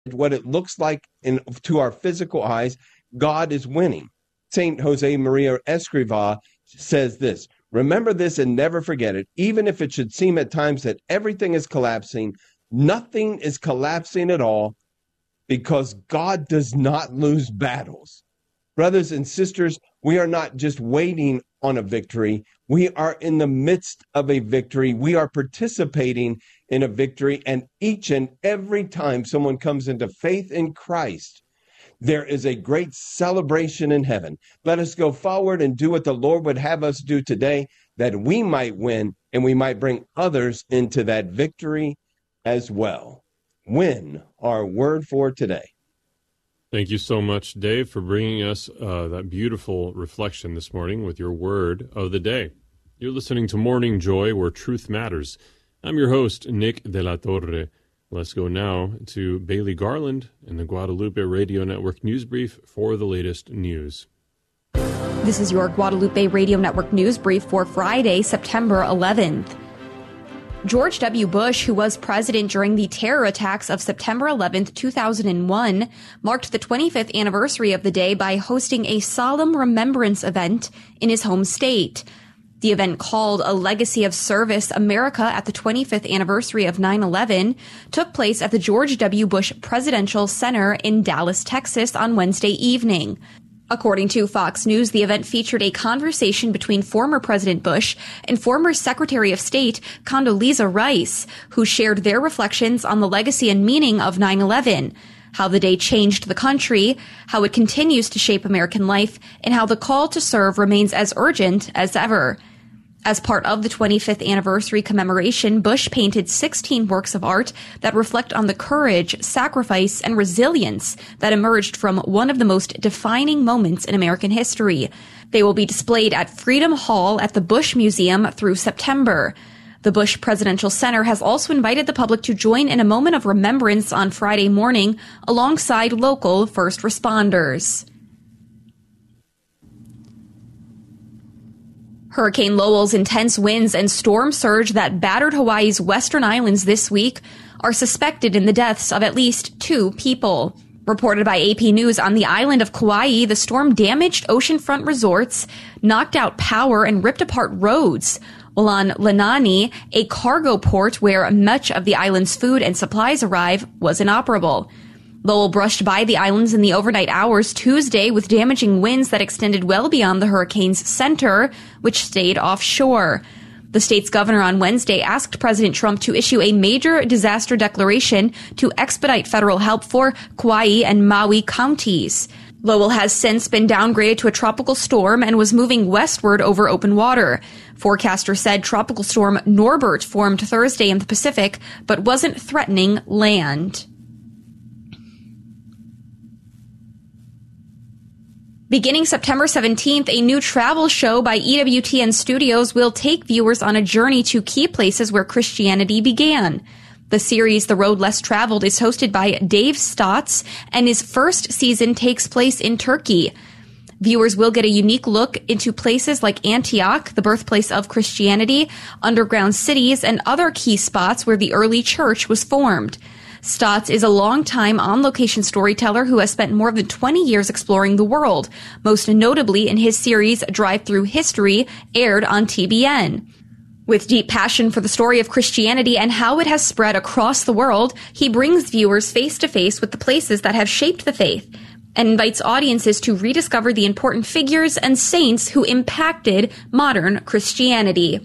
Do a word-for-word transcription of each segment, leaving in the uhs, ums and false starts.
what it looks like in, to our physical eyes, God is winning. Saint Jose Maria Escrivá says this: remember this and never forget it. Even if it should seem at times that everything is collapsing, nothing is collapsing at all, because God does not lose battles. Brothers and sisters, we are not just waiting on a victory. We are in the midst of a victory. We are participating in a victory. And each and every time someone comes into faith in Christ, there is a great celebration in heaven. Let us go forward and do what the Lord would have us do today, that we might win and we might bring others into that victory as well. Win, our word for today. Thank you so much, Dave, for bringing us uh, that beautiful reflection this morning with your word of the day. You're listening to Morning Joy, where truth matters. I'm your host, Nick De La Torre. Let's go now to Bailey Garland and the Guadalupe Radio Network News Brief for the latest news. This is your Guadalupe Radio Network News Brief for Friday, September eleventh. George W. Bush, who was president during the terror attacks of September eleventh, two thousand one, marked the twenty-fifth anniversary of the day by hosting a solemn remembrance event in his home state. The event, called A Legacy of Service America at the twenty-fifth Anniversary of nine eleven, took place at the George W. Bush Presidential Center in Dallas, Texas on Wednesday evening. According to Fox News, the event featured a conversation between former President Bush and former Secretary of State Condoleezza Rice, who shared their reflections on the legacy and meaning of nine eleven, how the day changed the country, how it continues to shape American life, and how the call to serve remains as urgent as ever. As part of the twenty-fifth anniversary commemoration, Bush painted sixteen works of art that reflect on the courage, sacrifice, and resilience that emerged from one of the most defining moments in American history. They will be displayed at Freedom Hall at the Bush Museum through September. The Bush Presidential Center has also invited the public to join in a moment of remembrance on Friday morning alongside local first responders. Hurricane Lowell's intense winds and storm surge that battered Hawaii's western islands this week are suspected in the deaths of at least two people. Reported by A P News, on the island of Kauai, the storm damaged oceanfront resorts, knocked out power, and ripped apart roads, while on Lanani, a cargo port where much of the island's food and supplies arrive, was inoperable. Lowell brushed by the islands in the overnight hours Tuesday with damaging winds that extended well beyond the hurricane's center, which stayed offshore. The state's governor on Wednesday asked President Trump to issue a major disaster declaration to expedite federal help for Kauai and Maui counties. Lowell has since been downgraded to a tropical storm and was moving westward over open water. Forecasters said Tropical Storm Norbert formed Thursday in the Pacific, but wasn't threatening land. Beginning September seventeenth, a new travel show by E W T N Studios will take viewers on a journey to key places where Christianity began. The series, The Road Less Traveled, is hosted by Dave Stotts, and his first season takes place in Turkey. Viewers will get a unique look into places like Antioch, the birthplace of Christianity, underground cities, and other key spots where the early church was formed. Stotts is a longtime on-location storyteller who has spent more than twenty years exploring the world, most notably in his series Drive Through History, aired on T B N. With deep passion for the story of Christianity and how it has spread across the world, he brings viewers face-to-face with the places that have shaped the faith and invites audiences to rediscover the important figures and saints who impacted modern Christianity.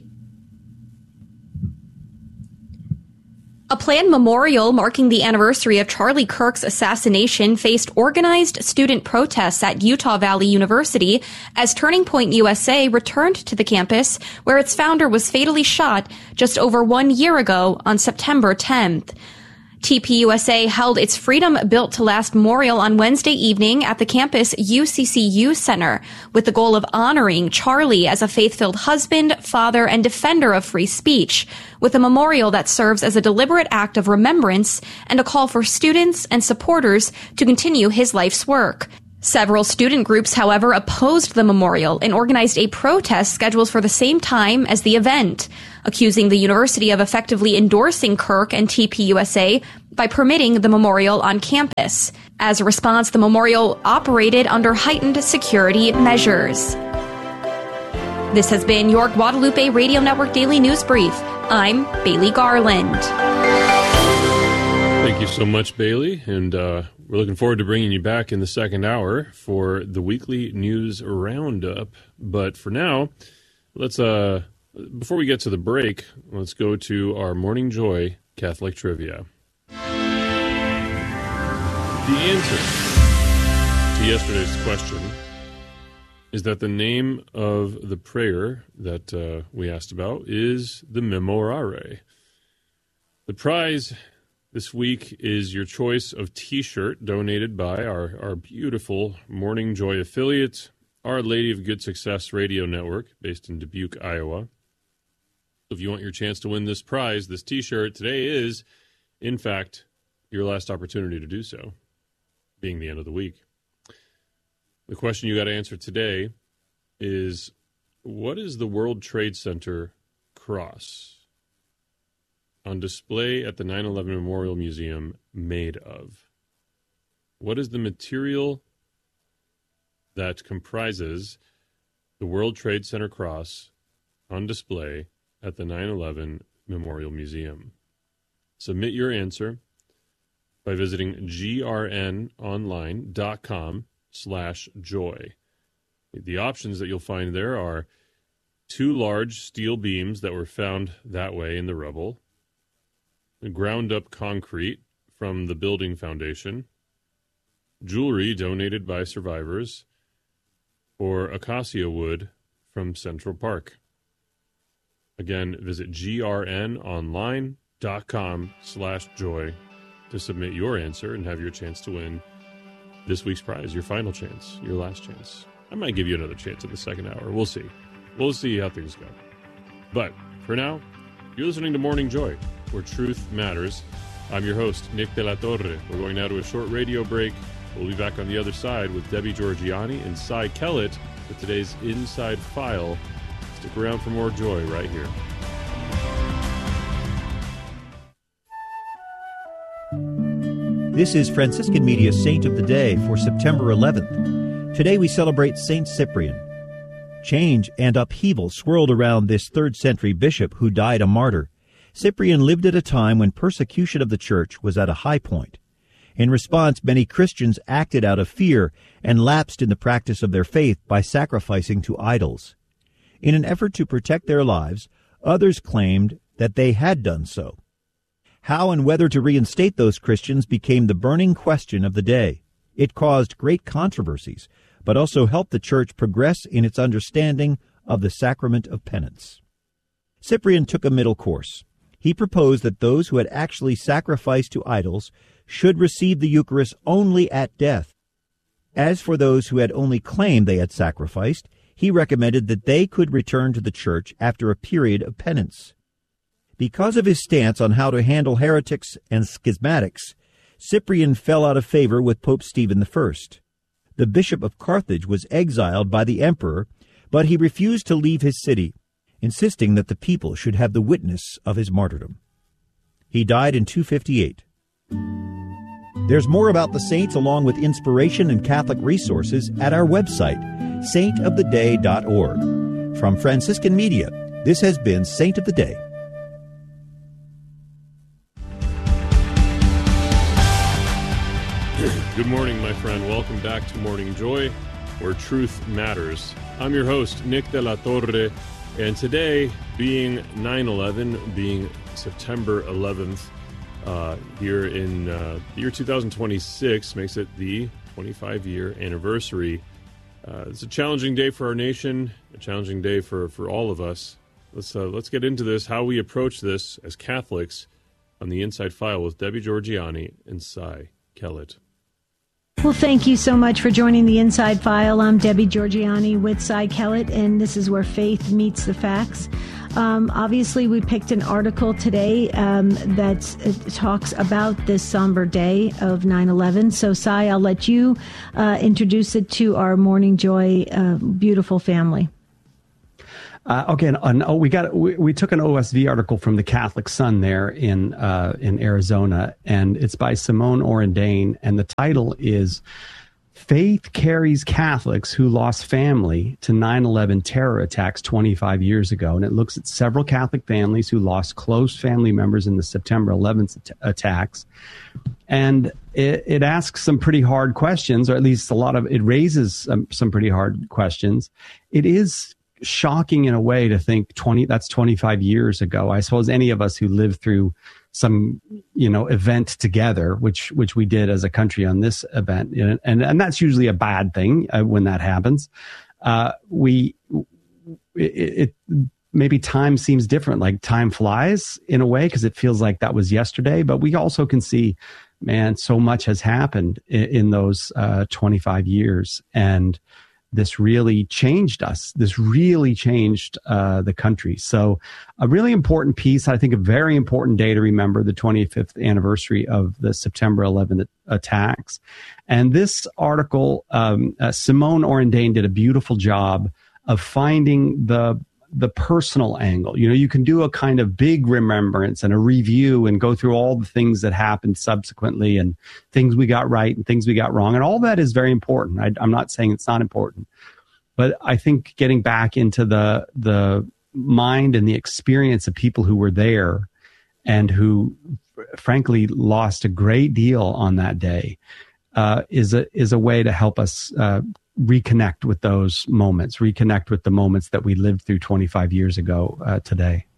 A planned memorial marking the anniversary of Charlie Kirk's assassination faced organized student protests at Utah Valley University as Turning Point U S A returned to the campus where its founder was fatally shot just over one year ago on September tenth. T P U S A held its Freedom Built to Last memorial on Wednesday evening at the campus U C C U Center with the goal of honoring Charlie as a faith-filled husband, father, and defender of free speech, with a memorial that serves as a deliberate act of remembrance and a call for students and supporters to continue his life's work. Several student groups, however, opposed the memorial and organized a protest scheduled for the same time as the event, accusing the university of effectively endorsing Kirk and T P U S A by permitting the memorial on campus. As a response, the memorial operated under heightened security measures. This has been your Guadalupe Radio Network Daily News Brief. I'm Bailey Garland. Thank you so much, Bailey, and uh, we're looking forward to bringing you back in the second hour for the weekly news roundup. But for now, let's uh, before we get to the break, let's go to our Morning Joy Catholic Trivia. The answer to yesterday's question is that the name of the prayer that uh, we asked about is the Memorare. The prize this week is your choice of T-shirt donated by our, our beautiful Morning Joy affiliate, Our Lady of Good Success Radio Network, based in Dubuque, Iowa. If you want your chance to win this prize, this T-shirt, today is, in fact, your last opportunity to do so, being the end of the week. The question you got to answer today is, what is the World Trade Center cross on display at the nine eleven Memorial Museum made of? What is the material that comprises the World Trade Center cross on display at the nine eleven Memorial Museum? Submit your answer by visiting grnonline.com slash joy. The options that you'll find there are two large steel beams that were found that way in the rubble, ground-up concrete from the building foundation, jewelry donated by survivors, or acacia wood from Central Park. Again, visit grnonline.com slash joy to submit your answer and have your chance to win this week's prize, your final chance, your last chance. I might give you another chance in the second hour. We'll see. We'll see how things go. But for now, you're listening to Morning Joy, where truth matters. I'm your host, Nick De La Torre. We're going now to a short radio break. We'll be back on the other side with Debbie Georgianni and Cy Kellett with today's Inside File. Stick around for more joy right here. This is Franciscan Media's Saint of the Day for September eleventh. Today we celebrate Saint Cyprian. Change and upheaval swirled around this third century bishop who died a martyr. Cyprian lived at a time when persecution of the church was at a high point. In response, many Christians acted out of fear and lapsed in the practice of their faith by sacrificing to idols. In an effort to protect their lives, others claimed that they had done so. How and whether to reinstate those Christians became the burning question of the day. It caused great controversies, but also helped the church progress in its understanding of the sacrament of penance. Cyprian took a middle course. He proposed that those who had actually sacrificed to idols should receive the Eucharist only at death. As for those who had only claimed they had sacrificed, he recommended that they could return to the church after a period of penance. Because of his stance on how to handle heretics and schismatics, Cyprian fell out of favor with Pope Stephen the First. The bishop of Carthage was exiled by the emperor, but he refused to leave his city, insisting that the people should have the witness of his martyrdom. He died in two fifty-eight. There's more about the saints along with inspiration and Catholic resources at our website, saint of the day dot org. From Franciscan Media, this has been Saint of the Day. Good morning, my friend. Welcome back to Morning Joy, where truth matters. I'm your host, Nick De La Torre, and today, being nine eleven, being September eleventh, uh, here in uh, the year two thousand twenty-six, makes it the twenty-five-year anniversary. Uh, it's a challenging day for our nation, a challenging day for, for all of us. Let's uh, let's get into this, how we approach this as Catholics on the Inside File with Debbie Georgianni and Cy Kellett. Well, thank you so much for joining the Inside File. I'm Debbie Georgianni with Cy Kellett, and this is where faith meets the facts. Um, obviously, we picked an article today um, that uh, talks about this somber day of nine eleven. So, Cy, I'll let you uh, introduce it to our Morning Joy uh, beautiful family. Uh, okay, and, and, oh, we got we, we took an O S V article from the Catholic Sun there in uh, in Arizona, and it's by Simone Orendain, and the title is "Faith Carries Catholics Who Lost Family to nine eleven Terror Attacks twenty-five Years Ago," and it looks at several Catholic families who lost close family members in the September eleventh at- attacks, and it, it asks some pretty hard questions, or at least a lot of it raises some, some pretty hard questions. It is shocking in a way to think twenty that's twenty-five years ago. I suppose any of us who lived through some, you know, event together, which which we did as a country on this event, and and, and that's usually a bad thing uh, when that happens. Uh, we it, it maybe time seems different, like time flies in a way because it feels like that was yesterday. But we also can see, man, so much has happened in, in those uh, twenty-five years, and this really changed us. This really changed uh, the country. So a really important piece, I think a very important day to remember, the twenty-fifth anniversary of the September eleventh attacks. And this article, um, uh, Simone Orendain did a beautiful job of finding the the personal angle. You know, you can do a kind of big remembrance and a review and go through all the things that happened subsequently and things we got right and things we got wrong. And all that is very important. I, I'm not saying it's not important, but I think getting back into the, the mind and the experience of people who were there and who frankly lost a great deal on that day, uh, is a, is a way to help us, uh, reconnect with those moments, reconnect with the moments that we lived through twenty-five years ago uh, today.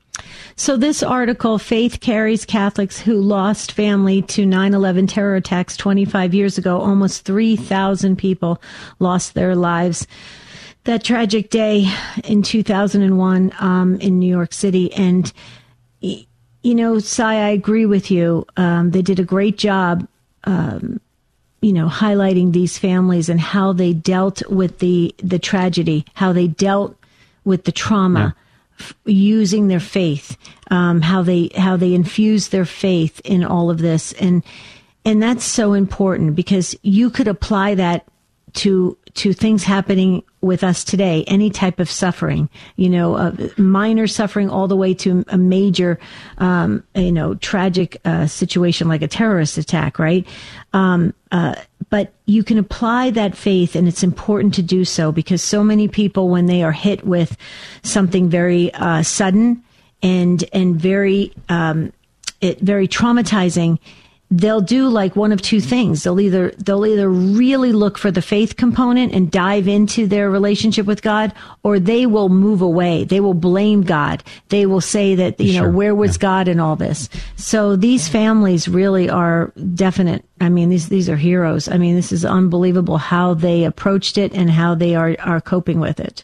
So this article, Faith Carries Catholics Who Lost Family to nine eleven Terror Attacks twenty-five years ago. Almost three thousand people lost their lives that tragic day in two thousand one um, in New York City. And, you know, Cy, I agree with you. Um, they did a great job um you know, highlighting these families and how they dealt with the, the tragedy, how they dealt with the trauma, yeah. f- using their faith, um, how they, how they infused their faith in all of this. And, and that's so important because you could apply that to, to things happening with us today, any type of suffering, you know, uh, minor suffering all the way to a major, um, you know, tragic uh, situation like a terrorist attack, right? Um, uh, but you can apply that faith, and it's important to do so because so many people, when they are hit with something very uh, sudden and and very um, it very traumatizing, they'll do like one of two things. They'll either, they'll either really look for the faith component and dive into their relationship with God, or they will move away. They will blame God. They will say that, you sure. know, where was yeah. God in all this? So these families really are definite. I mean, these, these are heroes. I mean, this is unbelievable how they approached it and how they are, are coping with it.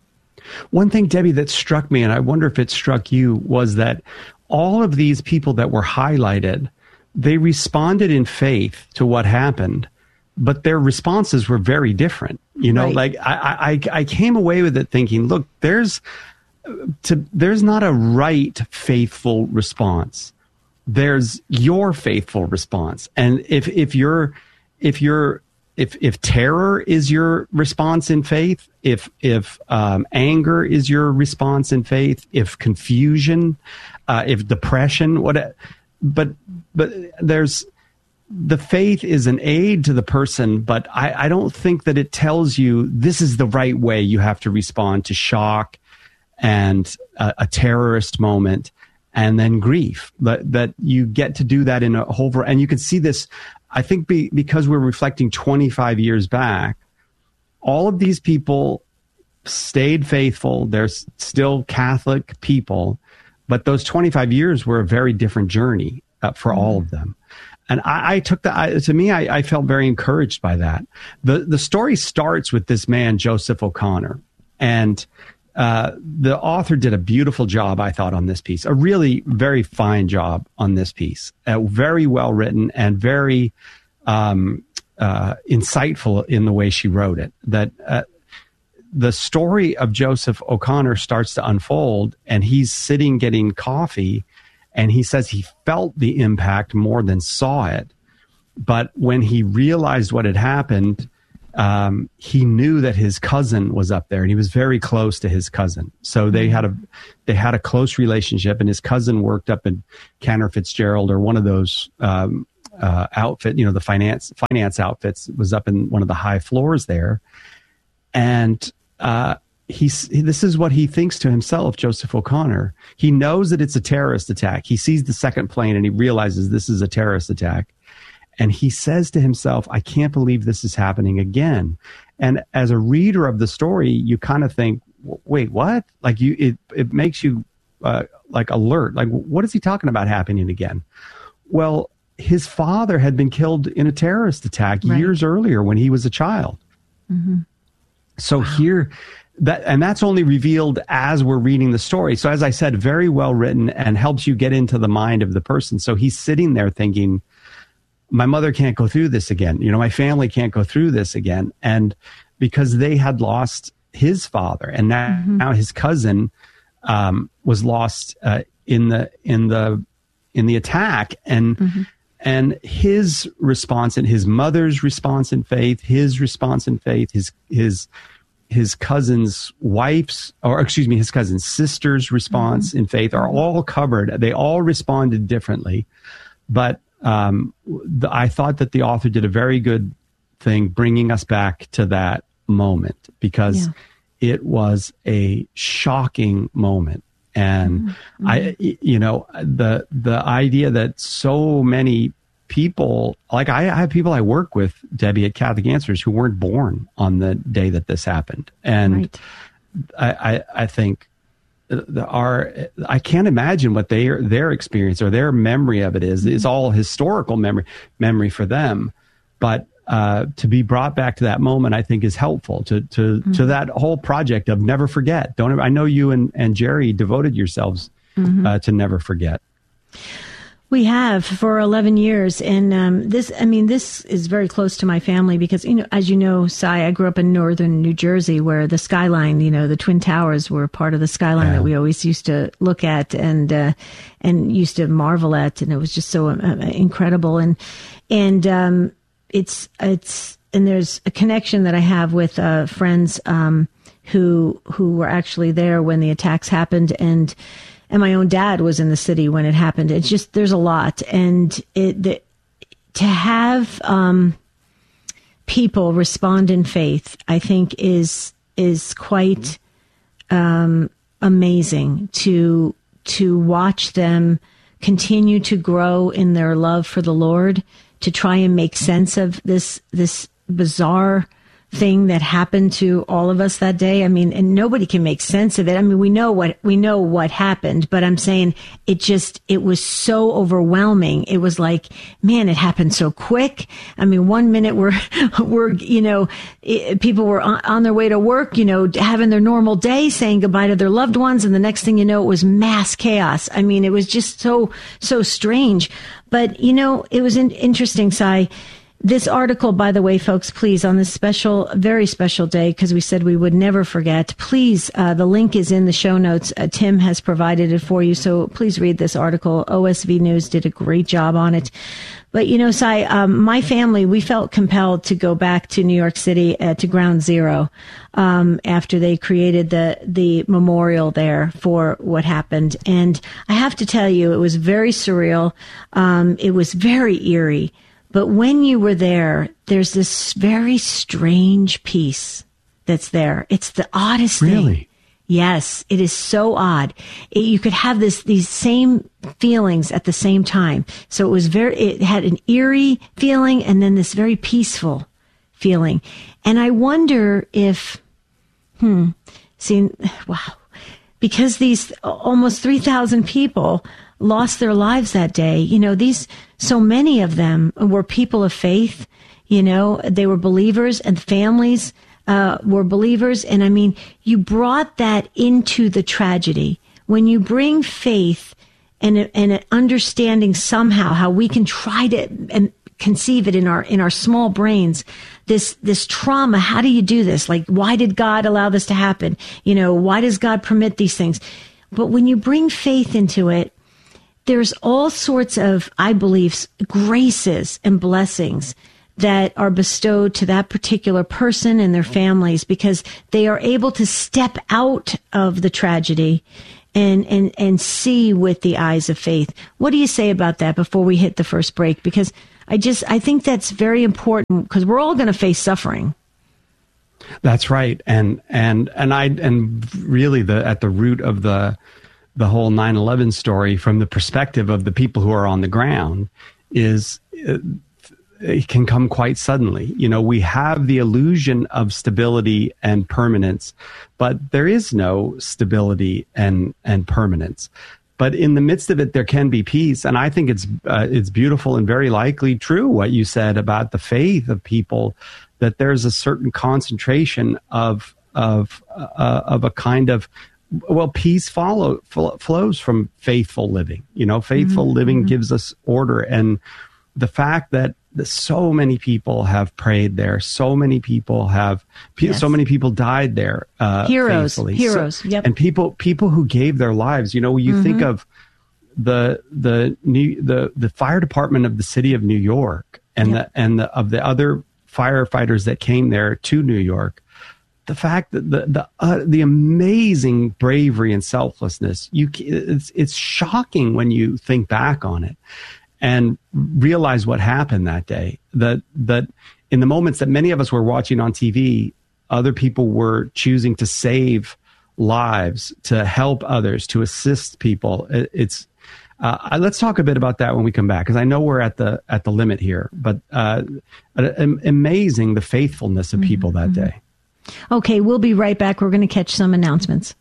One thing, Debbie, that struck me, and I wonder if it struck you, was that all of these people that were highlighted, they responded in faith to what happened, but their responses were very different. You know, right. like I, I, I came away with it thinking, look, there's to, there's not a right faithful response. There's your faithful response. And if, if you're, if you're, if, if terror is your response in faith, if, if, um, anger is your response in faith, if confusion, uh, if depression, what, But but there's the faith is an aid to the person, but I, I don't think that it tells you this is the right way you have to respond to shock and a, a terrorist moment and then grief. That that you get to do that in a whole variety. And you can see this, I think, be, because we're reflecting twenty-five years back, all of these people stayed faithful. They're still Catholic people. But those twenty-five years were a very different journey uh, for all of them. And I, I took that, I, to me, I, I felt very encouraged by that. The the story starts with this man, Joseph O'Connor. And uh, the author did a beautiful job, I thought, on this piece. A really very fine job on this piece. Uh, very well written and very, um, uh, insightful in the way she wrote it. That uh, the story of Joseph O'Connor starts to unfold, and he's sitting getting coffee, and he says he felt the impact more than saw it. But when he realized what had happened, um, he knew that his cousin was up there, and he was very close to his cousin. So they had a they had a close relationship, and his cousin worked up in Cantor Fitzgerald, or one of those um, uh, outfit, you know, the finance finance outfits, was up in one of the high floors there. And uh, he's this is what he thinks to himself, Joseph O'Connor. He knows that it's a terrorist attack. He sees the second plane, and he realizes this is a terrorist attack. And he says to himself, I can't believe this is happening again. And as a reader of the story, you kind of think, wait, what? Like you, it, it makes you uh, like alert. Like, what is he talking about happening again? Well, his father had been killed in a terrorist attack right. years earlier when he was a child. Mm-hmm. So wow. here, that, and that's only revealed as we're reading the story. So as I said, very well written and helps you get into the mind of the person. So he's sitting there thinking, my mother can't go through this again. You know, my family can't go through this again. And because they had lost his father, and now, mm-hmm. now his cousin um, was lost uh, in the in the in the attack, and mm-hmm. and his response and his mother's response in faith, his response in faith, his his his cousin's wife's, or excuse me, his cousin's sister's response mm-hmm. in faith are all covered. They all responded differently, but. Um, the, I thought that the author did a very good thing bringing us back to that moment, because yeah. it was a shocking moment. And mm-hmm. I, you know, the, the idea that so many people, like I, I have people I work with, Debbie, at Catholic Answers, who weren't born on the day that this happened. And right. I, I, I think, The, our, I can't imagine what their their experience or their memory of it is. It's all historical memory memory for them, but uh, to be brought back to that moment, I think, is helpful to to mm-hmm. to that whole project of never forget. Don't I know you and, and Jerry devoted yourselves mm-hmm. uh, to never forget. We have for eleven years. And um, this, I mean, this is very close to my family because, you know, as you know, Cy, I grew up in northern New Jersey where the skyline, you know, the Twin Towers were part of the skyline yeah. that we always used to look at and uh, and used to marvel at. And it was just so uh, incredible. And and um, it's it's and there's a connection that I have with uh, friends um, who who were actually there when the attacks happened. And And my own dad was in the city when it happened. It's just, there's a lot. And it, the, to have um, people respond in faith, I think is, is quite um, amazing to, to watch them continue to grow in their love for the Lord, to try and make sense of this, this bizarre thing that happened to all of us that day. I mean, and nobody can make sense of it. I mean, we know what, we know what happened, but I'm saying it just, it was so overwhelming. It was like, man, it happened so quick. I mean, one minute we're, we're, you know, it, people were on, on their way to work, you know, having their normal day, saying goodbye to their loved ones. And the next thing you know, it was mass chaos. I mean, it was just so, so strange. But, you know, it was in, interesting, Cy. This article, by the way, folks, please, on this special, very special day, because we said we would never forget, please, uh, the link is in the show notes. Uh, Tim has provided it for you, so please read this article. O S V News did a great job on it. But, you know, Cy, um, my family, we felt compelled to go back to New York City uh, to Ground Zero um, after they created the, the memorial there for what happened. And I have to tell you, it was very surreal. Um, it was very eerie. But when you were there, there's this very strange peace that's there. It's the oddest really? thing. Really? Yes, it is so odd. It, you could have this these same feelings at the same time. So it was very. It had an eerie feeling and then this very peaceful feeling. And I wonder if, hmm, see, wow, because these almost three thousand people lost their lives that day. You know, these, so many of them were people of faith, you know, they were believers and families uh, were believers. And I mean, you brought that into the tragedy. When you bring faith and, and an understanding somehow how we can try to and conceive it in our in our small brains. This this trauma. How do you do this? Like, why did God allow this to happen? You know, why does God permit these things? But when you bring faith into it, there's all sorts of, I believe, graces and blessings that are bestowed to that particular person and their families, because they are able to step out of the tragedy and, and, and see with the eyes of faith. What do you say about that before we hit the first break? Because I just, I think that's very important, because we're all going to face suffering. That's right. And, and, and I, and really the, at the root of the, the whole nine eleven story from the perspective of the people who are on the ground is, uh, it can come quite suddenly. You know, we have the illusion of stability and permanence, but there is no stability and, and permanence. But in the midst of it, there can be peace. And I think it's, uh, it's beautiful and very likely true what you said about the faith of people, that there's a certain concentration of, of, uh, of a kind of, well, peace follow, fl- flows from faithful living. You know, faithful mm-hmm. living gives us order. And the fact that so many people have prayed there, so many people have, yes. so many people died there. Uh, heroes, faithfully. heroes, so, yep. And people, people who gave their lives. You know, you mm-hmm. think of the the new the the fire department of the city of New York, and yep. the and the of the other firefighters that came there to New York. The fact that the the uh, the amazing bravery and selflessness, you it's it's shocking when you think back on it and realize what happened that day. That that in the moments that many of us were watching on T V, other people were choosing to save lives, to help others, to assist people. It, it's uh, let's talk a bit about that when we come back, because I know we're at the at the limit here. But uh, amazing the faithfulness of people mm-hmm. that day. Okay, we'll be right back. We're going to catch some announcements.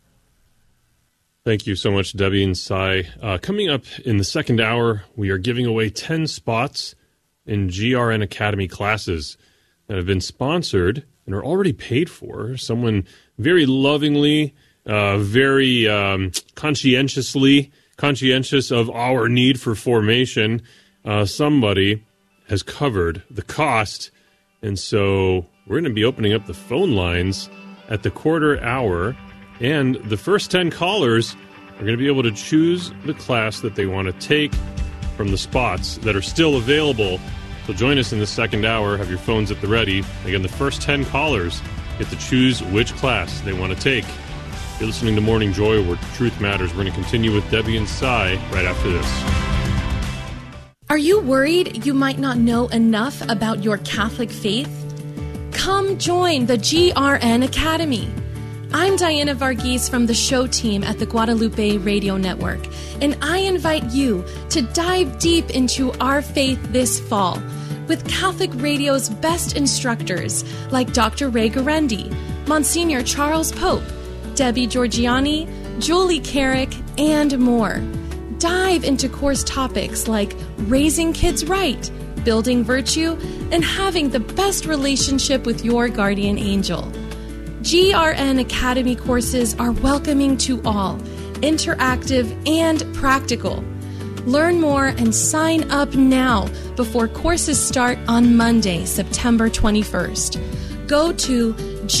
Thank you so much, Debbie and Cy. Uh, coming up in the second hour, we are giving away ten spots in G R N Academy classes that have been sponsored and are already paid for. Someone very lovingly, uh, very um, conscientiously, conscientious of our need for formation, uh, somebody has covered the cost. And so we're going to be opening up the phone lines at the quarter hour. And the first ten callers are going to be able to choose the class that they want to take from the spots that are still available. So join us in the second hour. Have your phones at the ready. Again, the first ten callers get to choose which class they want to take. You're listening to Morning Joy, where truth matters. We're going to continue with Debbie and Cy right after this. Are you worried you might not know enough about your Catholic faith? Come join the G R N Academy. I'm Diana Varghese from the show team at the Guadalupe Radio Network, and I invite you to dive deep into our faith this fall with Catholic Radio's best instructors like Doctor Ray Guarendi, Monsignor Charles Pope, Debbie Georgianni, Julie Carrick, and more. Dive into course topics like raising kids right, building virtue, and having the best relationship with your guardian angel. G R N Academy courses are welcoming to all, interactive and practical. Learn more and sign up now before courses start on Monday, September twenty-first. Go to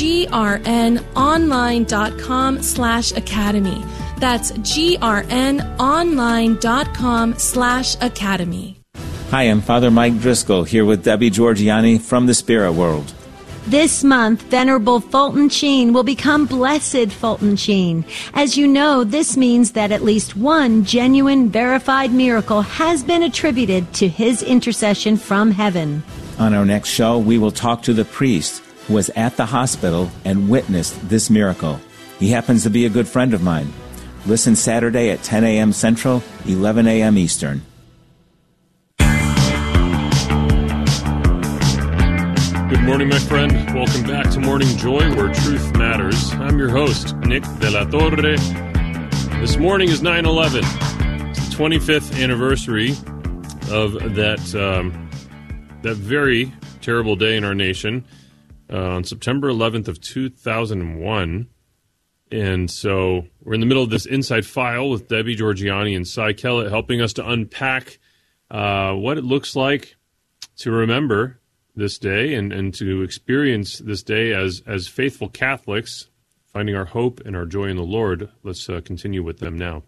grnonline.com slash academy. That's grnonline.com slash academy. Hi, I'm Father Mike Driscoll here with Debbie Georgianni from the Spirit World. This month, Venerable Fulton Sheen will become Blessed Fulton Sheen. As you know, this means that at least one genuine, verified miracle has been attributed to his intercession from heaven. On our next show, we will talk to the priest who was at the hospital and witnessed this miracle. He happens to be a good friend of mine. Listen Saturday at ten a.m. Central, eleven a.m. Eastern. Good morning, my friend. Welcome back to Morning Joy, where truth matters. I'm your host, Nick De La Torre. This morning is nine eleven. It's the twenty-fifth anniversary of that um, that very terrible day in our nation uh, on September eleventh of two thousand one. And so we're in the middle of this Inside File with Debbie Georgianni and Cy Kellett helping us to unpack uh, what it looks like to remember this day and, and to experience this day as, as faithful Catholics, finding our hope and our joy in the Lord. Let's uh, continue with them now.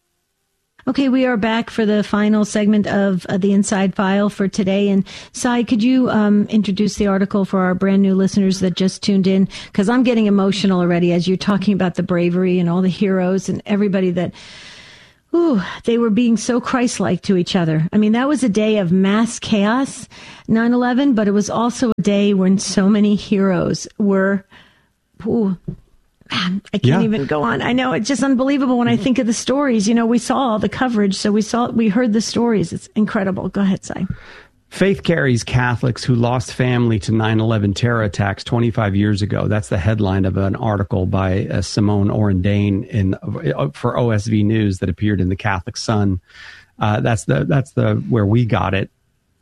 Okay, we are back for the final segment of uh, the Inside File for today. And Sai, could you um, introduce the article for our brand new listeners that just tuned in? Because I'm getting emotional already as you're talking about the bravery and all the heroes and everybody that, ooh, they were being so Christ-like to each other. I mean, that was a day of mass chaos, nine eleven, but it was also a day when so many heroes were, ooh, man, I can't yeah. even go on. I know, it's just unbelievable when I think of the stories. You know, we saw all the coverage, so we saw, we heard the stories. It's incredible. Go ahead, Sai. Faith carries Catholics who lost family to nine eleven terror attacks twenty-five years ago. That's the headline of an article by uh, Simone Orendane in uh, for O S V News that appeared in the Catholic Sun. Uh, that's the that's the where we got it,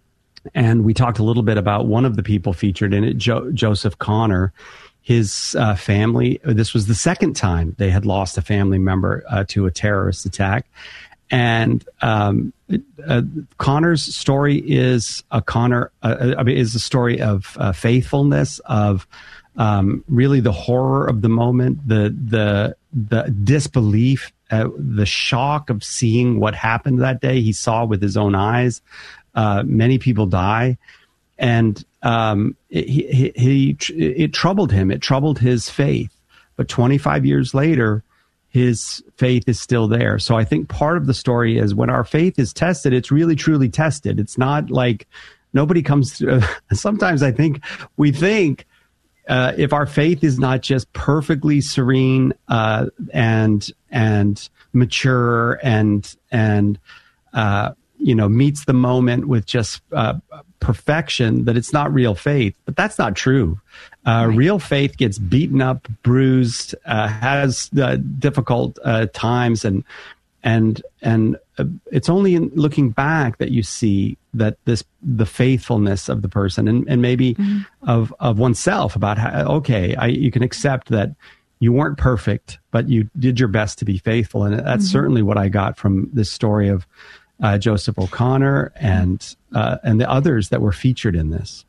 and we talked a little bit about one of the people featured in it, jo- Joseph Connor. His uh, family. This was the second time they had lost a family member uh, to a terrorist attack. And um, uh, Connor's story is a Connor uh, I mean, is a story of uh, faithfulness, of um, really the horror of the moment, the the the disbelief, uh, the shock of seeing what happened that day. He saw with his own eyes uh, many people die, and um, he, he he it troubled him. It troubled his faith. But twenty-five years later, his faith is still there. So I think part of the story is when our faith is tested, it's really, truly tested. It's not like nobody comes through. Sometimes I think we think uh, if our faith is not just perfectly serene uh, and and mature and and uh, you know meets the moment with just uh, perfection, that it's not real faith. But that's not true. Uh, right. Real faith gets beaten up, bruised, uh, has uh, difficult uh, times, and and and uh, it's only in looking back that you see that this the faithfulness of the person, and, and maybe mm-hmm. of of oneself, about how, okay, I, you can accept that you weren't perfect, but you did your best to be faithful, and that's mm-hmm. certainly what I got from this story of uh, Joseph O'Connor and uh, and the others that were featured in this.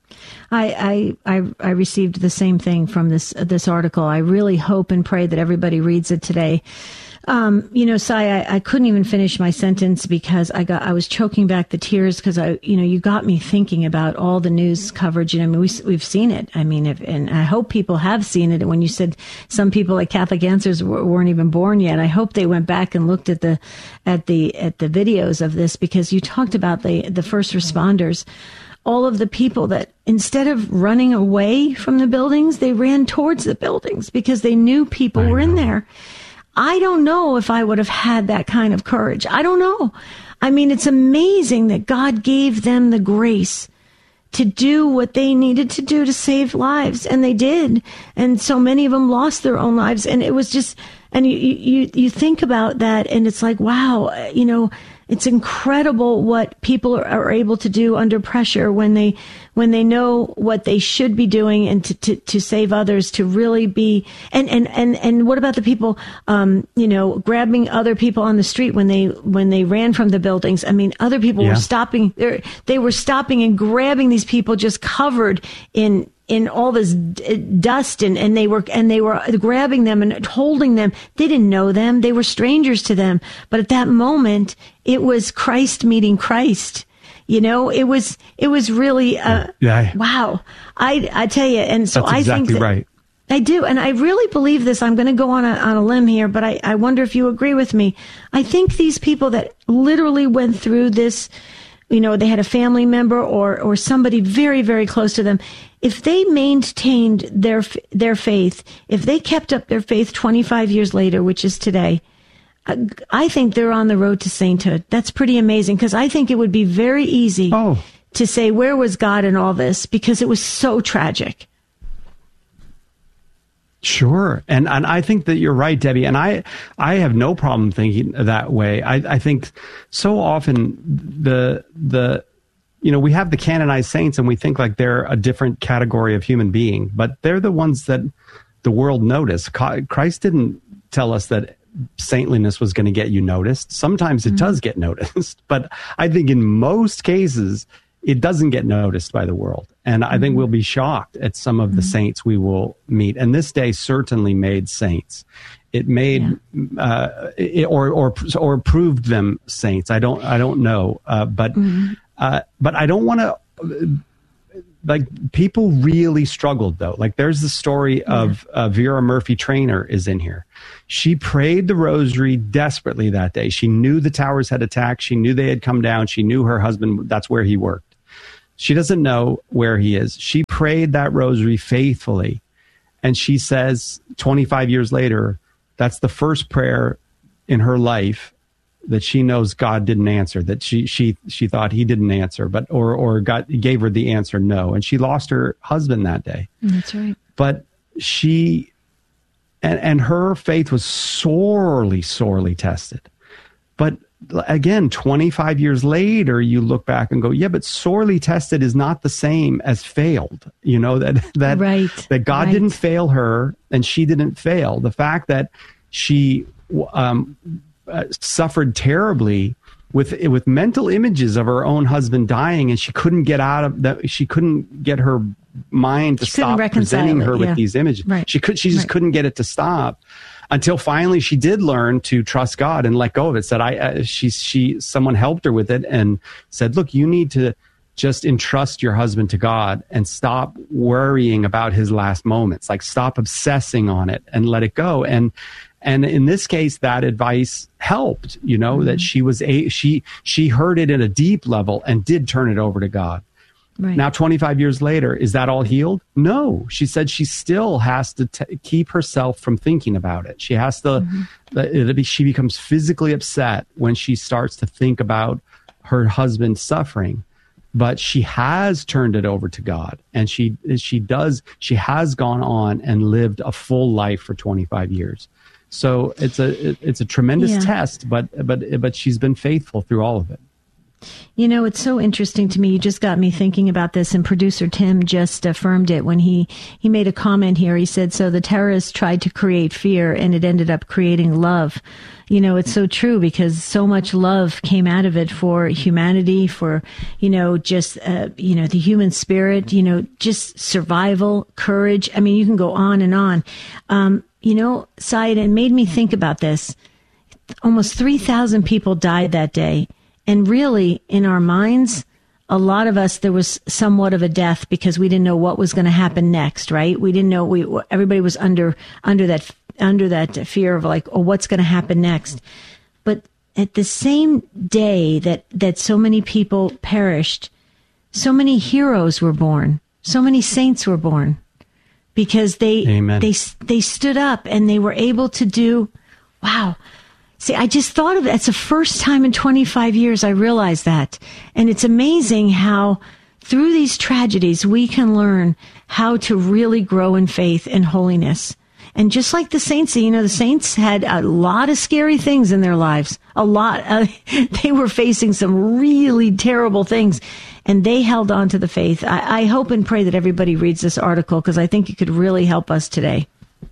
I, I I I received the same thing from this this article. I really hope and pray that everybody reads it today. Um, you know, Sai, I, I couldn't even finish my sentence because I got I was choking back the tears because I, you know, you got me thinking about all the news coverage. And I mean, we we've seen it. I mean, if, and I hope people have seen it. And when you said some people at Catholic Answers weren't even born yet, I hope they went back and looked at the at the at the videos of this, because you talked about the the first responders. All of the people that instead of running away from the buildings, they ran towards the buildings because they knew people I were know. in there. I don't know if I would have had that kind of courage. I don't know. I mean, it's amazing that God gave them the grace to do what they needed to do to save lives. And they did. And so many of them lost their own lives. And it was just, and you, you, you think about that and it's like, wow, you know, it's incredible what people are, are able to do under pressure when they when they know what they should be doing and to, to, to save others, to really be and, and, and, and what about the people um, you know, grabbing other people on the street when they when they ran from the buildings? I mean, other people yeah. were stopping they they were stopping and grabbing these people just covered in in all this d- dust and, and they were and they were grabbing them and holding them. They didn't know them. They were strangers to them. But at that moment, it was Christ meeting Christ. You know, it was it was really uh, yeah. wow. I I tell you, and so That's I exactly think that, right. I do, and I really believe this. I'm going to go on a on a limb here, but I, I wonder if you agree with me. I think these people that literally went through this, you know, they had a family member or or somebody very, very close to them. If they maintained their their faith, if they kept up their faith twenty-five years later, which is today, I think they're on the road to sainthood. That's pretty amazing, because I think it would be very easy oh. to say, where was God in all this? Because it was so tragic. Sure. And and I think that you're right, Debbie. And I I have no problem thinking that way. I, I think so often the the you know, we have the canonized saints and we think like they're a different category of human being, but they're the ones that the world noticed. Christ didn't tell us that saintliness was going to get you noticed. Sometimes it mm-hmm. does get noticed, but I think in most cases it doesn't get noticed by the world. And I think we'll be shocked at some of the mm-hmm. saints we will meet. And this day certainly made saints. It made yeah. uh, it, or or or proved them saints. I don't I don't know, uh, but mm-hmm. uh, but I don't want to. Like, people really struggled, though. Like, there's the story yeah. of uh, Vera Murphy Trainer is in here. She prayed the rosary desperately that day. She knew the towers had attacked. She knew they had come down. She knew her husband, that's where he worked. She doesn't know where he is. She prayed that rosary faithfully. And she says, twenty-five years later, that's the first prayer in her life that she knows God didn't answer, that she she she thought he didn't answer, but or or God gave her the answer no, and she lost her husband that day. That's right. But she and and her faith was sorely sorely tested. But again, twenty-five years later, you look back and go, yeah, but sorely tested is not the same as failed. You know, that that right. that God right. didn't fail her and she didn't fail. The fact that she um Uh, suffered terribly with with mental images of her own husband dying, and she couldn't get out of that. She couldn't get her mind to she stop presenting her it, with yeah. these images. Right. She could. She just right. couldn't get it to stop until finally she did learn to trust God and let go of it. Said I. Uh, she she. Someone helped her with it and said, "Look, you need to just entrust your husband to God and stop worrying about his last moments. Like, stop obsessing on it and let it go." And And in this case, that advice helped, you know, mm-hmm. that she was a, she, she heard it at a deep level and did turn it over to God. Right. Now, twenty-five years later, is that all healed? No. She said she still has to t- keep herself from thinking about it. She has to, mm-hmm. uh, she becomes physically upset when she starts to think about her husband suffering. But she has turned it over to God, and she, she does, she has gone on and lived a full life for twenty-five years. So it's a it's a tremendous yeah. test, but but but she's been faithful through all of it. You know, it's so interesting to me. You just got me thinking about this, and producer Tim just affirmed it when he, he made a comment here. He said, so the terrorists tried to create fear, and it ended up creating love. You know, it's so true, because so much love came out of it for humanity, for, you know, just, uh, you know, the human spirit, you know, just survival, courage. I mean, you can go on and on. Um, you know, Syed, it made me think about this. Almost three thousand people died that day. And really, in our minds, a lot of us, there was somewhat of a death because we didn't know what was going to happen next, right? We didn't know, we, everybody was under, under that, under that fear of like, oh, what's going to happen next? But at the same day that, that so many people perished, so many heroes were born, so many saints were born, because they, Amen. they, they stood up and they were able to do, wow. See, I just thought of it. It's the first time in twenty-five years I realized that. And it's amazing how through these tragedies, we can learn how to really grow in faith and holiness. And just like the saints, you know, the saints had a lot of scary things in their lives. A lot. Uh, they were facing some really terrible things, and they held on to the faith. I, I hope and pray that everybody reads this article, because I think it could really help us today.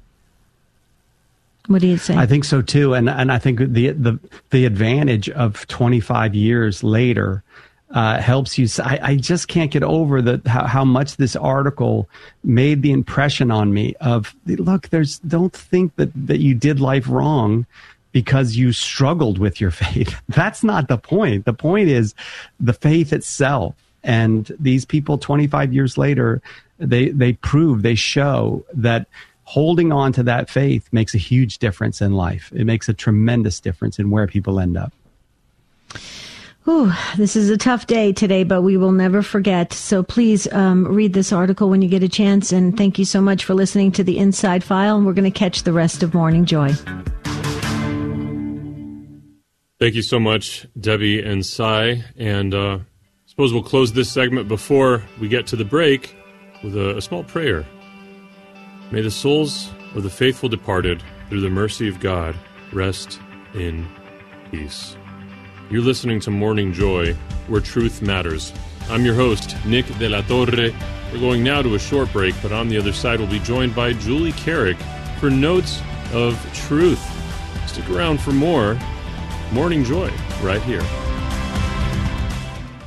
What do you say? I think so too, and and I think the the the advantage of twenty-five years later uh, helps you. I, I just can't get over the how, how much this article made the impression on me of, look, there's don't think that that you did life wrong because you struggled with your faith. That's not the point. The point is the faith itself. And these people, twenty-five years later, they they prove, they show that holding on to that faith makes a huge difference in life. It makes a tremendous difference in where people end up. Ooh, this is a tough day today, but we will never forget. So please um, read this article when you get a chance. And thank you so much for listening to the Inside File. And we're going to catch the rest of Morning Joy. Thank you so much, Debbie and Cy. And uh, I suppose we'll close this segment before we get to the break with a, a small prayer. May the souls of the faithful departed, through the mercy of God, rest in peace. You're listening to Morning Joy, where truth matters. I'm your host, Nick De La Torre. We're going now to a short break, but on the other side we'll be joined by Julie Carrick for Notes of Truth. Stick around for more Morning Joy right here.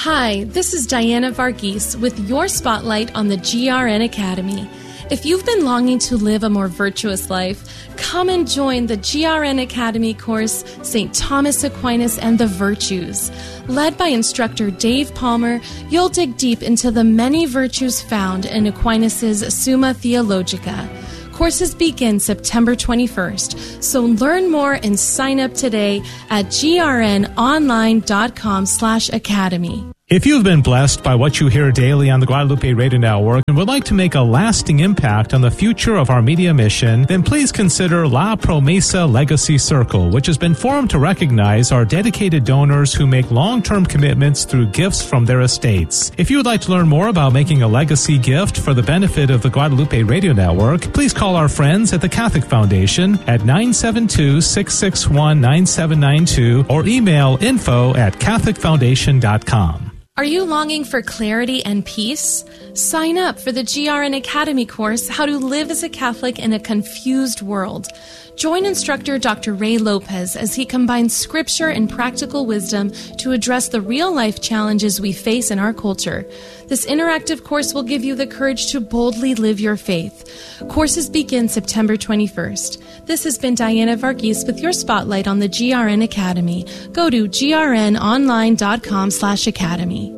Hi, this is Diana Varghese with your spotlight on the G R N Academy. If you've been longing to live a more virtuous life, come and join the G R N Academy course, Saint Thomas Aquinas and the Virtues. Led by instructor Dave Palmer, you'll dig deep into the many virtues found in Aquinas' Summa Theologica. Courses begin September twenty-first, so learn more and sign up today at grnonline.com slash academy. If you've been blessed by what you hear daily on the Guadalupe Radio Network and would like to make a lasting impact on the future of our media mission, then please consider La Promesa Legacy Circle, which has been formed to recognize our dedicated donors who make long-term commitments through gifts from their estates. If you would like to learn more about making a legacy gift for the benefit of the Guadalupe Radio Network, please call our friends at the Catholic Foundation at nine seven two, six six one, nine seven nine two or email info at catholic foundation dot com. Are you longing for clarity and peace? Sign up for the G R N Academy course, How to Live as a Catholic in a Confused World. Join instructor Doctor Ray Lopez as he combines scripture and practical wisdom to address the real-life challenges we face in our culture. This interactive course will give you the courage to boldly live your faith. Courses begin September twenty-first. This has been Diana Varghese with your spotlight on the G R N Academy. Go to grnonline.com slash academy.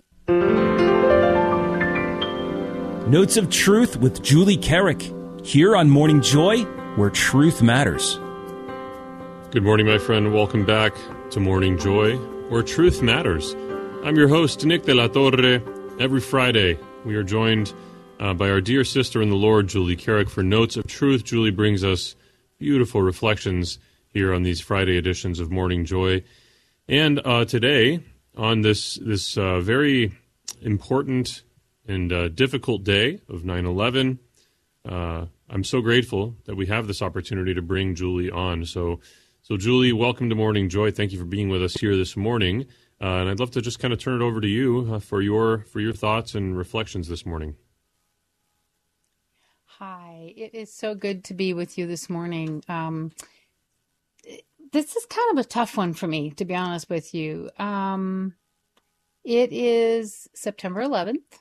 Notes of Truth with Julie Carrick, here on Morning Joy, where truth matters. Good morning, my friend. Welcome back to Morning Joy, where truth matters. I'm your host, Nick de la Torre. Every Friday, we are joined uh, by our dear sister in the Lord, Julie Carrick, for Notes of Truth. Julie brings us beautiful reflections here on these Friday editions of Morning Joy. And uh, today, on this, this uh, very important and uh, difficult day of nine eleven, uh, I'm so grateful that we have this opportunity to bring Julie on. So, so Julie, welcome to Morning Joy. Thank you for being with us here this morning. Uh, and I'd love to just kind of turn it over to you uh, for your for your thoughts and reflections this morning. Hi, it is so good to be with you this morning. Um, this is kind of a tough one for me, to be honest with you. Um, it is September eleventh.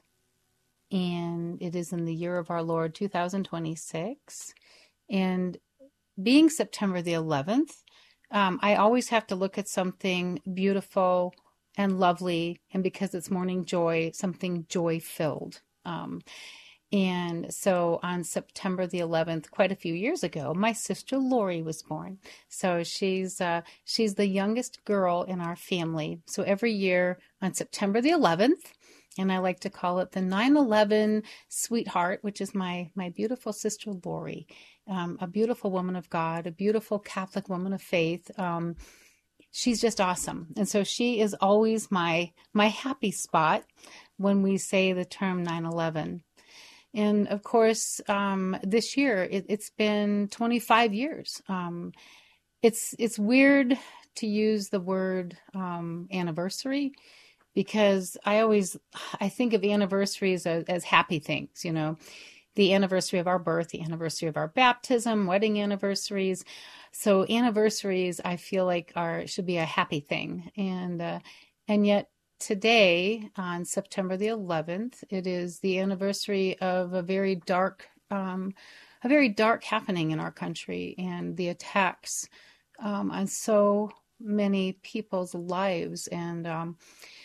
And it is in the year of our Lord, two thousand twenty-six. And being September the eleventh, um, I always have to look at something beautiful and lovely. And because it's Morning Joy, something joy-filled. Um, and so on September the eleventh, quite a few years ago, my sister Lori was born. So she's uh, she's the youngest girl in our family. So every year on September the eleventh, and I like to call it the nine eleven sweetheart, which is my my beautiful sister Lori, um, a beautiful woman of God, a beautiful Catholic woman of faith. Um, she's just awesome, and so she is always my my happy spot when we say the term nine eleven. And of course, um, this year it, it's been twenty-five years. Um, it's it's weird to use the word um, anniversary, because I always, I think of anniversaries as, as happy things, you know, the anniversary of our birth, the anniversary of our baptism, wedding anniversaries. So anniversaries, I feel like are, should be a happy thing. And, uh, and yet today on September the eleventh, it is the anniversary of a very dark, um, a very dark happening in our country, and the attacks, um, on so many people's lives. And, um,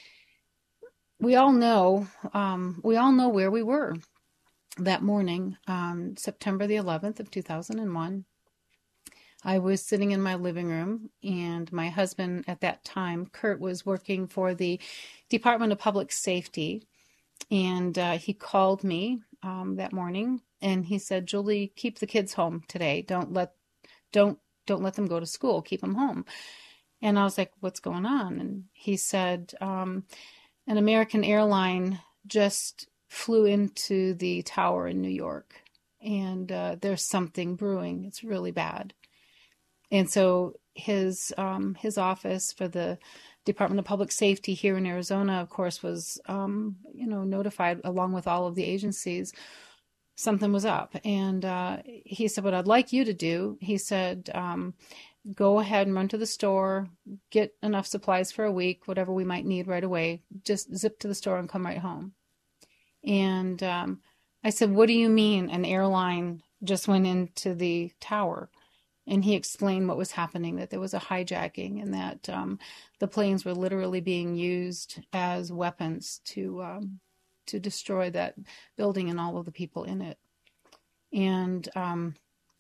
We all know, um, we all know where we were that morning, um, September the eleventh of two thousand one. I was sitting in my living room, and my husband at that time, Kurt, was working for the Department of Public Safety, and uh, he called me um, that morning, and he said, "Julie, keep the kids home today. Don't let, don't, don't let them go to school. Keep them home." And I was like, "What's going on?" And he said, um, an American airline just flew into the tower in New York, and uh, there's something brewing. It's really bad. And so his um, his office for the Department of Public Safety here in Arizona, of course, was um, you know notified along with all of the agencies. Something was up, and uh, he said, "What I'd like you to do," he said, um, go ahead and run to the store, get enough supplies for a week, whatever we might need right away, just zip to the store and come right home. And um, I said, what do you mean an airline just went into the tower? And he explained what was happening, that there was a hijacking and that um, the planes were literally being used as weapons to um, to destroy that building and all of the people in it. And um,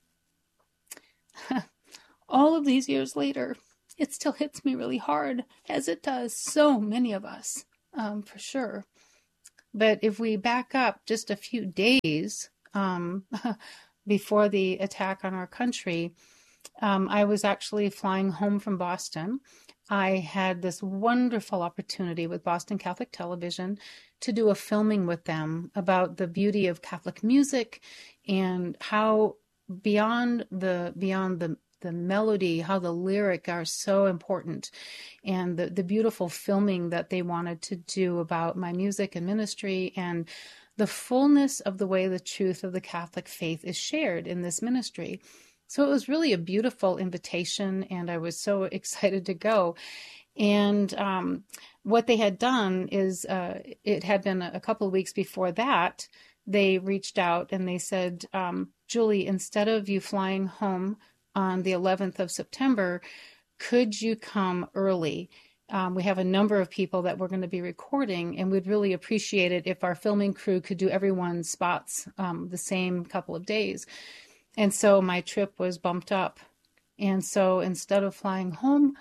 all of these years later, it still hits me really hard, as it does so many of us, um, for sure. But if we back up just a few days um, before the attack on our country, um, I was actually flying home from Boston. I had this wonderful opportunity with Boston Catholic Television to do a filming with them about the beauty of Catholic music and how beyond the beyond the the melody, how the lyric are so important, and the, the beautiful filming that they wanted to do about my music and ministry, and the fullness of the way the truth of the Catholic faith is shared in this ministry. So it was really a beautiful invitation, and I was so excited to go. And um, what they had done is, uh, it had been a couple of weeks before that, they reached out and they said, um, Julie, instead of you flying home on the eleventh of September, could you come early? Um, we have a number of people that we're going to be recording, and we'd really appreciate it if our filming crew could do everyone's spots um, the same couple of days. And so my trip was bumped up. And so instead of flying home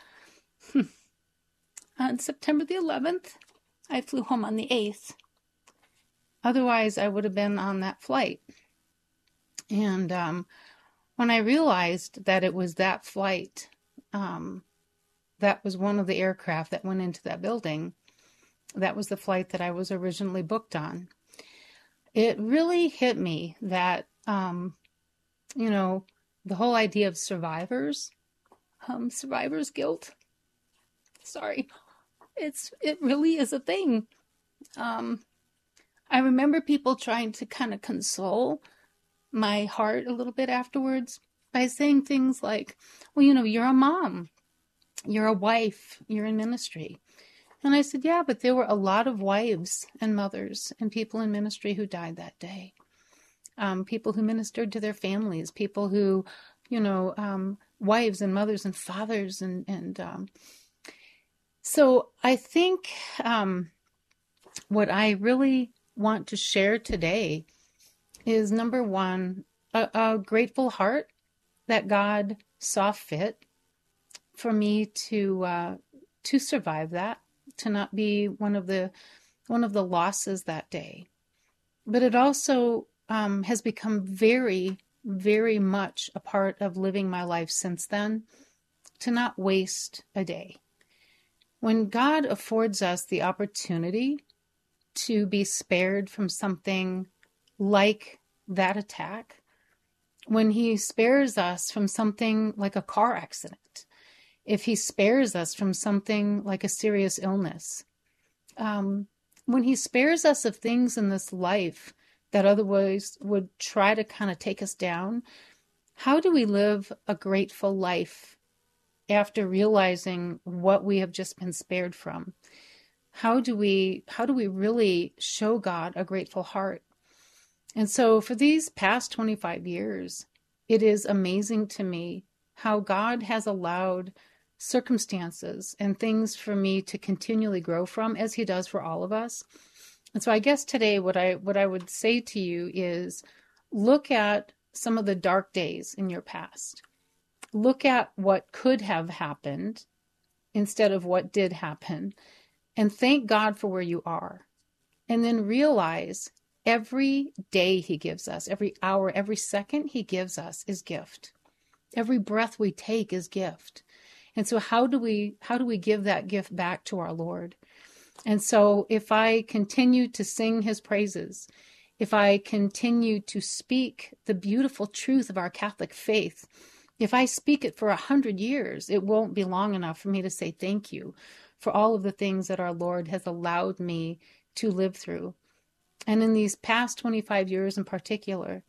on September the eleventh, I flew home on the eighth. Otherwise, I would have been on that flight. And um, when I realized that it was that flight, um, that was one of the aircraft that went into that building, that was the flight that I was originally booked on, it really hit me that, um, you know, the whole idea of survivors, um, survivor's guilt, sorry, it's it really is a thing. Um, I remember people trying to kind of console my heart a little bit afterwards by saying things like, well, you know, you're a mom, you're a wife, you're in ministry. And I said, yeah, but there were a lot of wives and mothers and people in ministry who died that day. Um, people who ministered to their families, people who, you know, um, wives and mothers and fathers. And, and um, so I think um, what I really want to share today is, number one, a, a grateful heart that God saw fit for me to uh, to survive that, to not be one of the one of the losses that day. But it also um, has become very, very much a part of living my life since then, to not waste a day. When God affords us the opportunity to be spared from something like that attack, when he spares us from something like a car accident, if he spares us from something like a serious illness, um, when he spares us of things in this life that otherwise would try to kind of take us down, how do we live a grateful life after realizing what we have just been spared from? How do we, how do we really show God a grateful heart? And so for these past twenty-five years, it is amazing to me how God has allowed circumstances and things for me to continually grow from, as he does for all of us. And so I guess today what I what I would say to you is, look at some of the dark days in your past. Look at what could have happened instead of what did happen, and thank God for where you are. And then realize every day he gives us, every hour, every second he gives us is gift. Every breath we take is gift. And so how do we how do we give that gift back to our Lord? And so if I continue to sing his praises, if I continue to speak the beautiful truth of our Catholic faith, if I speak it for a hundred years, it won't be long enough for me to say thank you for all of the things that our Lord has allowed me to live through. And in these past twenty-five years in particular,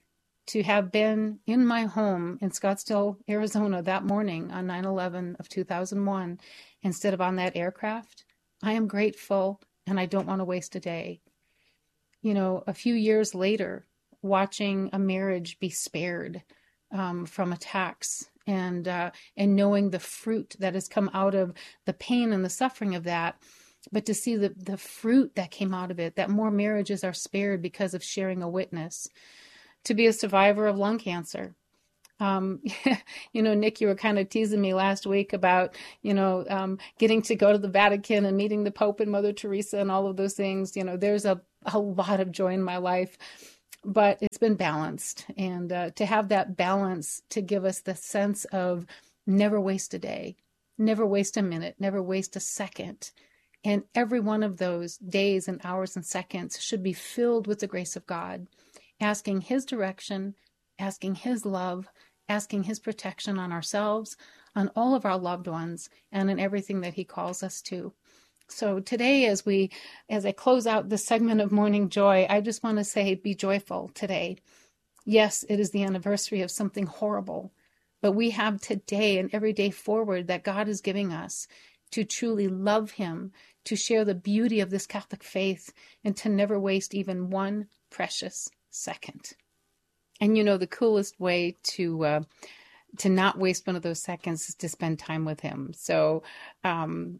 to have been in my home in Scottsdale, Arizona that morning on nine eleven of two thousand one instead of on that aircraft, I am grateful, and I don't want to waste a day. You know, a few years later, watching a marriage be spared um, from attacks and uh, and knowing the fruit that has come out of the pain and the suffering of that, but to see the, the fruit that came out of it, that more marriages are spared because of sharing a witness. To be a survivor of lung cancer. Um, you know, Nick, you were kind of teasing me last week about, you know, um, getting to go to the Vatican and meeting the Pope and Mother Teresa and all of those things. You know, there's a, a lot of joy in my life, but it's been balanced. And uh, to have that balance to give us the sense of never waste a day, never waste a minute, never waste a second. And every one of those days and hours and seconds should be filled with the grace of God, asking his direction, asking his love, asking his protection on ourselves, on all of our loved ones, and in everything that he calls us to. So today, as we, as I close out this segment of Morning Joy, I just want to say, be joyful today. Yes, it is the anniversary of something horrible, but we have today and every day forward that God is giving us to truly love him, to share the beauty of this Catholic faith, and to never waste even one precious second. And you know, the coolest way to uh, to not waste one of those seconds is to spend time with him. So um,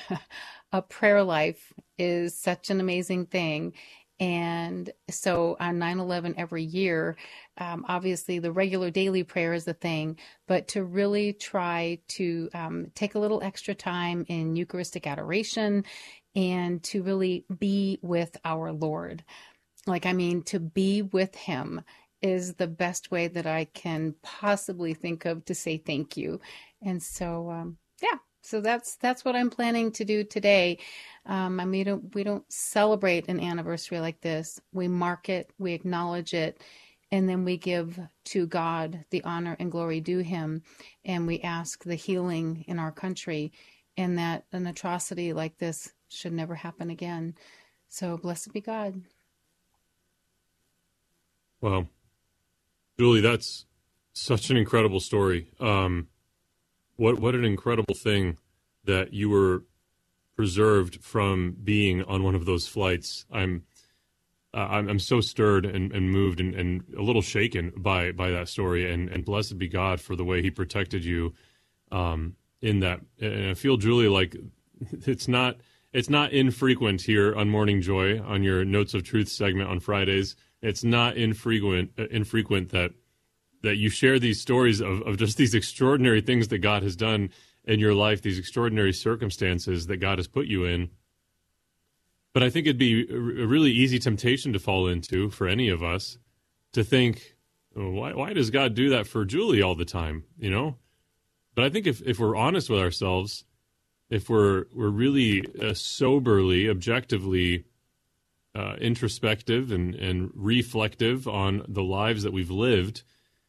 a prayer life is such an amazing thing. And so on nine eleven every year, um, obviously the regular daily prayer is the thing, but to really try to um, take a little extra time in Eucharistic adoration and to really be with our Lord. Like, I mean, to be with him is the best way that I can possibly think of to say thank you. And so, um, yeah, so that's that's what I'm planning to do today. Um, I mean, we don't, we don't celebrate an anniversary like this. We mark it, we acknowledge it, and then we give to God the honor and glory due him. And we ask the healing in our country, and that an atrocity like this should never happen again. So blessed be God. Wow. Julie, that's such an incredible story. Um, what what an incredible thing that you were preserved from being on one of those flights. I'm uh, I'm, I'm so stirred and, and moved and, and a little shaken by by that story. And, and blessed be God for the way he protected you um, in that. And I feel, Julie, like it's not it's not infrequent here on Morning Joy on your Notes of Truth segment on Fridays. It's not infrequent uh, infrequent that that you share these stories of, of just these extraordinary things that God has done in your life, these extraordinary circumstances that God has put you in. But I think it'd be a really easy temptation to fall into for any of us to think, oh, why, why does God do that for Julie all the time, you know? But I think if, if we're honest with ourselves, if we're we're really uh, soberly, objectively uh, introspective and, and reflective on the lives that we've lived,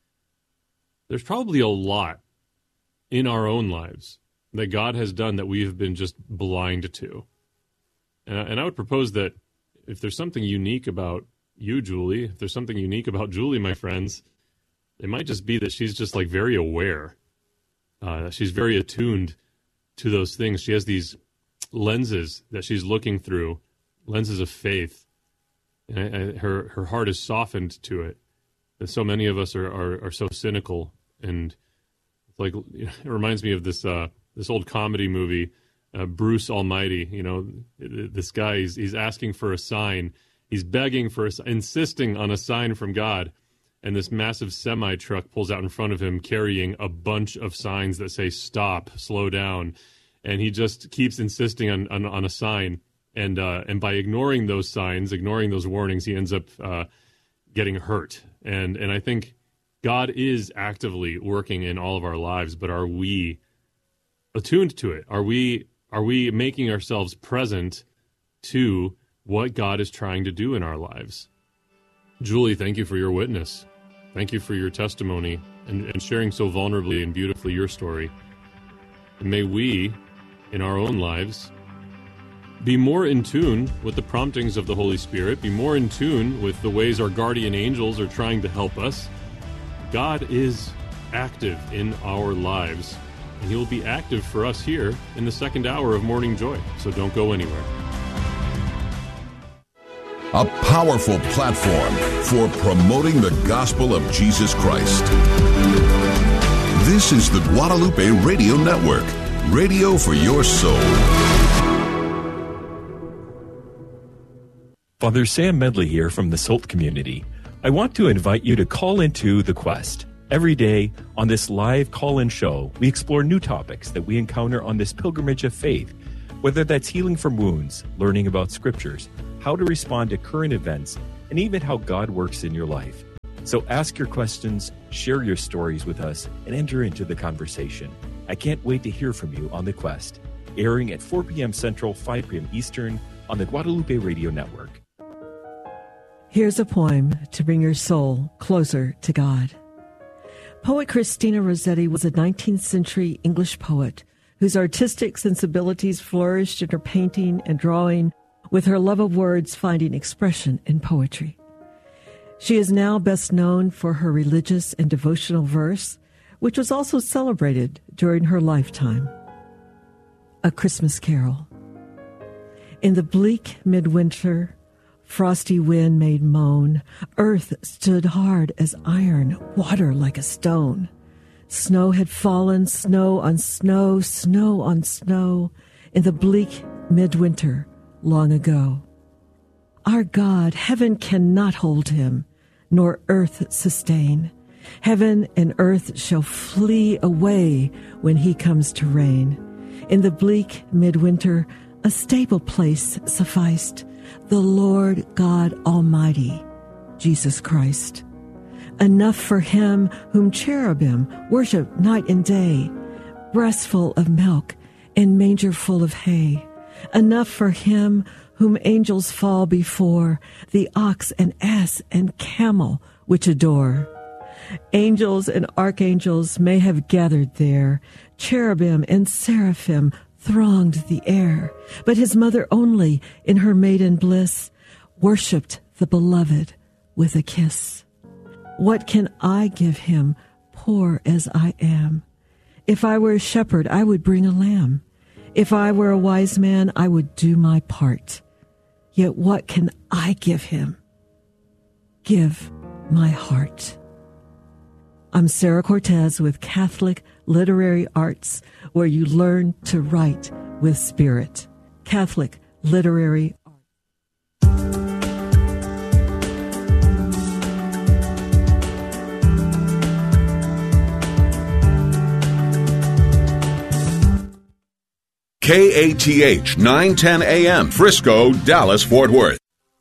there's probably a lot in our own lives that God has done that we have been just blind to. And I, and I would propose that if there's something unique about you, Julie, if there's something unique about Julie, my friends, it might just be that she's just like very aware. Uh, she's very attuned to those things. She has these lenses that she's looking through, lenses of faith. And I, I, her her heart is softened to it. And so many of us are, are, are so cynical. And it's like, it reminds me of this uh, this old comedy movie, uh, Bruce Almighty. You know, this guy, he's, he's asking for a sign. He's begging for, a, insisting on a sign from God. And this massive semi-truck pulls out in front of him carrying a bunch of signs that say, stop, slow down. And he just keeps insisting on, on, on a sign. And uh, and by ignoring those signs, ignoring those warnings, he ends up uh, getting hurt. And and I think God is actively working in all of our lives, but are we attuned to it? Are we are we making ourselves present to what God is trying to do in our lives? Julie, thank you for your witness. Thank you for your testimony and, and sharing so vulnerably and beautifully your story. And may we, in our own lives, be more in tune with the promptings of the Holy Spirit, be more in tune with the ways our guardian angels are trying to help us, God is active in our lives, and He will be active for us here in the second hour of Morning Joy. So don't go anywhere. A powerful platform for promoting the gospel of Jesus Christ. This is the Guadalupe Radio Network, radio for your soul. Father Sam Medley here from the Salt community. I want to invite you to call into The Quest. Every day on this live call-in show, we explore new topics that we encounter on this pilgrimage of faith, whether that's healing from wounds, learning about scriptures, how to respond to current events, and even how God works in your life. So ask your questions, share your stories with us, and enter into the conversation. I can't wait to hear from you on The Quest, airing at four p.m. Central, five p.m. Eastern on the Guadalupe Radio Network. Here's a poem to bring your soul closer to God. Poet Christina Rossetti was a nineteenth century English poet whose artistic sensibilities flourished in her painting and drawing, with her love of words finding expression in poetry. She is now best known for her religious and devotional verse, which was also celebrated during her lifetime. A Christmas Carol. In the bleak midwinter, frosty wind made moan, earth stood hard as iron, water like a stone. Snow had fallen, snow on snow, snow on snow, in the bleak midwinter long ago. Our God, heaven cannot hold him, nor earth sustain. Heaven and earth shall flee away when he comes to reign. In the bleak midwinter, a stable place sufficed, the Lord God Almighty, Jesus Christ. Enough for him whom cherubim worship night and day, breast full of milk and manger full of hay. Enough for him whom angels fall before, the ox and ass and camel which adore. Angels and archangels may have gathered there, cherubim and seraphim thronged the air, but his mother only, in her maiden bliss, worshipped the beloved with a kiss. What can I give him, poor as I am? If I were a shepherd, I would bring a lamb. If I were a wise man, I would do my part. Yet what can I give him? Give my heart. I'm Sarah Cortez with Catholic Literary Arts, where you learn to write with spirit. Catholic Literary Arts. K A T H nine ten A M, Frisco, Dallas, Fort Worth.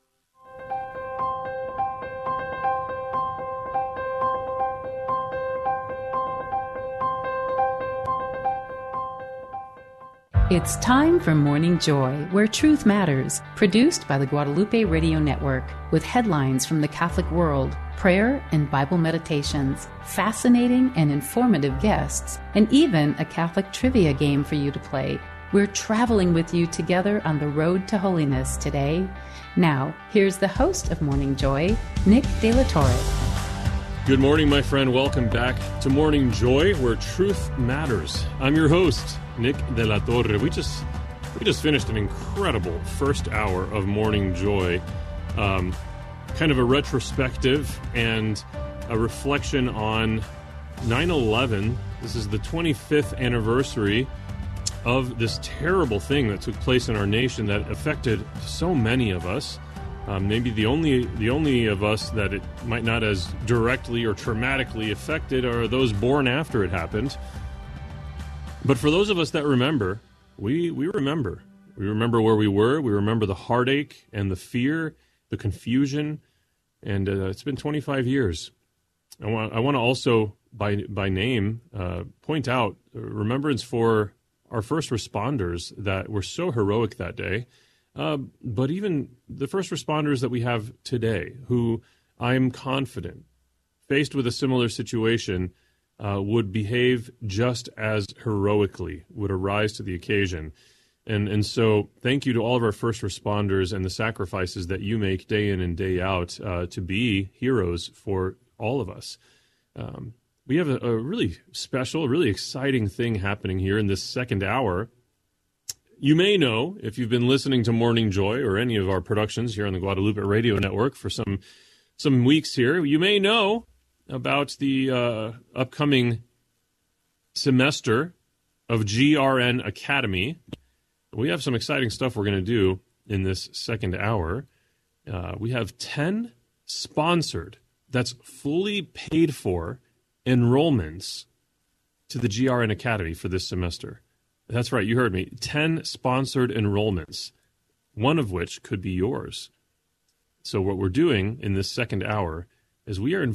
It's time for Morning Joy, where truth matters, produced by the Guadalupe Radio Network, with headlines from the Catholic world, prayer and Bible meditations, fascinating and informative guests, and even a Catholic trivia game for you to play. We're traveling with you together on the road to holiness today. Now, here's the host of Morning Joy, Nick De La Torre. Good morning, my friend. Welcome back to Morning Joy, where truth matters. I'm your host, Nick De La Torre. We just we just finished an incredible first hour of Morning Joy, um, kind of a retrospective and a reflection on nine eleven. This is the twenty-fifth anniversary of this terrible thing that took place in our nation that affected so many of us. Um, maybe the only the only of us that it might not as directly or traumatically affected are those born after it happened. But for those of us that remember, we we remember. We remember where we were. We remember the heartache and the fear, the confusion, and uh, it's been twenty-five years. I want I want to also, by by name, uh, point out remembrance for our first responders that were so heroic that day. Uh, but even the first responders that we have today, who I'm confident, faced with a similar situation, uh, would behave just as heroically, would arise to the occasion. And and so thank you to all of our first responders and the sacrifices that you make day in and day out uh, to be heroes for all of us. Um, we have a, a really special, really exciting thing happening here in this second hour. You may know, if you've been listening to Morning Joy or any of our productions here on the Guadalupe Radio Network for some some weeks here, you may know about the uh, upcoming semester of G R N Academy. We have some exciting stuff we're going to do in this second hour. Uh, we have ten sponsored, that's fully paid for, enrollments to the G R N Academy for this semester. That's right, you heard me. ten sponsored enrollments, one of which could be yours. So what we're doing in this second hour is we are